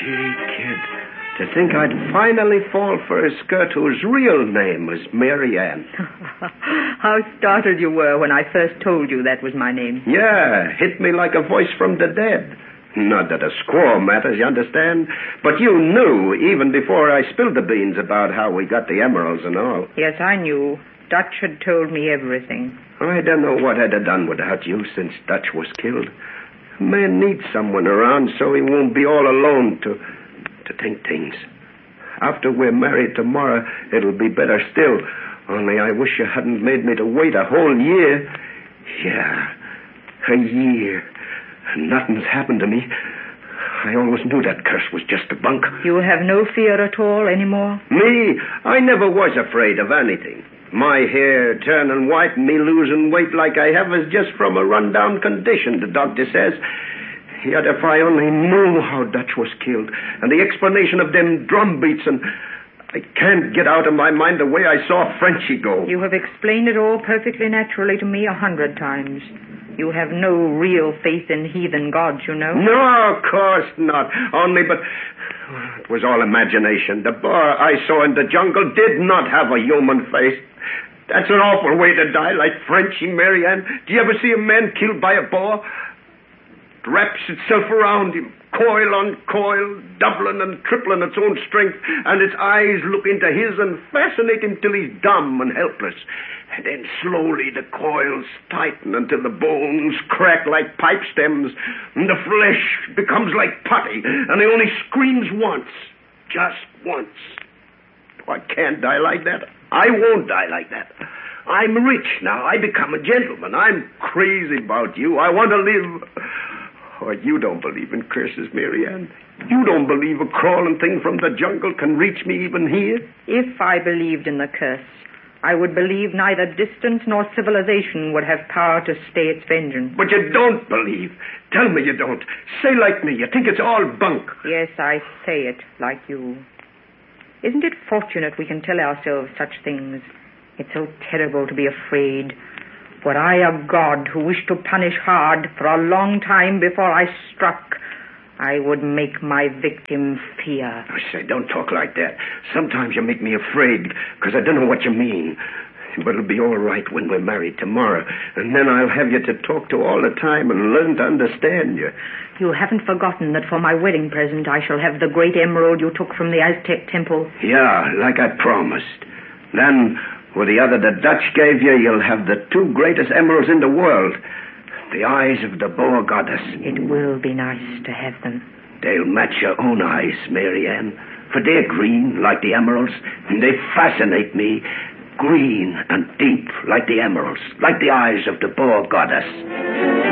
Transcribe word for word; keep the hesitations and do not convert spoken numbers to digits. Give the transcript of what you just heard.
Gee, kid, to think I'd finally fall for a skirt whose real name was Mary Ann. How startled you were when I first told you that was my name. Yeah, hit me like a voice from the dead. Not that a squaw matters, you understand? But you knew, even before I spilled the beans, about how we got the emeralds and all. Yes, I knew. Dutch had told me everything. I don't know what I'd have done without you since Dutch was killed. A man needs someone around so he won't be all alone to, to think things. After we're married tomorrow, it'll be better still. Only I wish you hadn't made me to wait a whole year. Yeah, a year. Nothing's happened to me. I always knew that curse was just a bunk. You have no fear at all anymore? Me? I never was afraid of anything. My hair turning white and me losing weight like I have is just from a run-down condition, the doctor says. Yet if I only knew how Dutch was killed and the explanation of them drum beats, and I can't get out of my mind the way I saw Frenchie go. You have explained it all perfectly naturally to me a hundred times. You have no real faith in heathen gods, you know. No, of course not. Only, but it was all imagination. The boar I saw in the jungle did not have a human face. That's an awful way to die, like Frenchie, Mary Ann. Do you ever see a man killed by a boar? It wraps itself around him, coil on coil, doubling and tripling its own strength, and its eyes look into his and fascinate him till he's dumb and helpless. And then slowly the coils tighten until the bones crack like pipe stems, and the flesh becomes like putty, and he only screams once, just once. I can't die like that. I won't die like that. I'm rich now. I become a gentleman. I'm crazy about you. I want to live. Oh, you don't believe in curses, Mary Ann. You don't believe a crawling thing from the jungle can reach me even here? If I believed in the curse, I would believe neither distance nor civilization would have power to stay its vengeance. But you don't believe. Tell me you don't. Say like me. You think it's all bunk. Yes, I say it like you. Isn't it fortunate we can tell ourselves such things? It's so terrible to be afraid. Were I a god who wished to punish hard for a long time before I struck, I would make my victim fear. I say, don't talk like that. Sometimes you make me afraid, because I don't know what you mean. But it'll be all right when we're married tomorrow, and then I'll have you to talk to all the time and learn to understand you. You haven't forgotten that for my wedding present I shall have the great emerald you took from the Aztec temple? Yeah, like I promised. Then, with the other the Dutch gave you, you'll have the two greatest emeralds in the world. The eyes of the boar goddess. It will be nice to have them. They'll match your own eyes, Mary Ann. For they're green, like the emeralds, and they fascinate me. Green and deep, like the emeralds, like the eyes of the boar goddess.